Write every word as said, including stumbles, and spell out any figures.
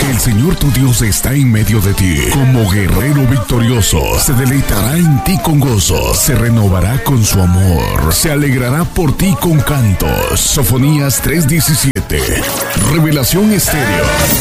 que el Señor tu Dios está en medio de ti, como guerrero victorioso. Se deleitará en ti con gozo, se renovará con su amor, se alegrará por ti con cantos. Sofonías tres diecisiete. Revelación Estéreo.